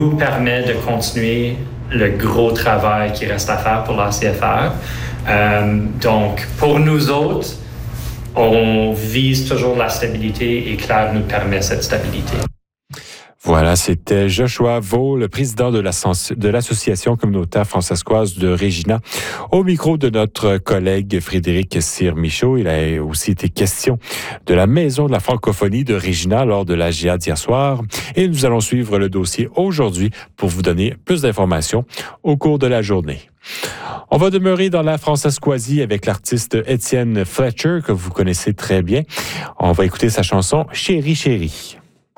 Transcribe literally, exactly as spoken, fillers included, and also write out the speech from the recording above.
nous permet de continuer le gros travail qui reste à faire pour la C F R. Euh, donc, pour nous autres, on vise toujours la stabilité et Claire nous permet cette stabilité. Voilà, c'était Joshua Vaux, le président de, la, de l'Association communautaire francescoise de Regina, au micro de notre collègue Frédéric Cyr-Michaud. Il a aussi été question de la Maison de la francophonie de Regina lors de la G A d'hier soir. Et nous allons suivre le dossier aujourd'hui pour vous donner plus d'informations au cours de la journée. On va demeurer dans la francescoisie avec l'artiste Étienne Fletcher, que vous connaissez très bien. On va écouter sa chanson « Chérie, chérie ».